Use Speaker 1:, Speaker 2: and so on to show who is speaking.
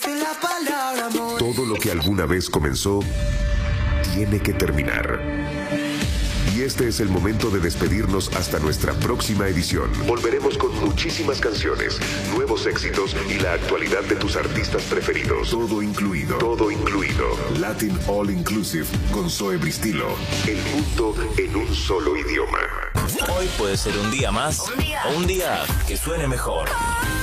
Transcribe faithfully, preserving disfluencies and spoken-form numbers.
Speaker 1: La palabra amor.
Speaker 2: Todo lo que alguna vez comenzó tiene que terminar. Y este es el momento de despedirnos hasta nuestra próxima edición. Volveremos con muchísimas canciones, nuevos éxitos y la actualidad de tus artistas preferidos. Todo incluido. Todo incluido. Latin All Inclusive con Zoe Bristilo. El mundo en un solo idioma.
Speaker 3: Hoy puede ser un día más
Speaker 4: Un día.
Speaker 3: o un día que suene mejor.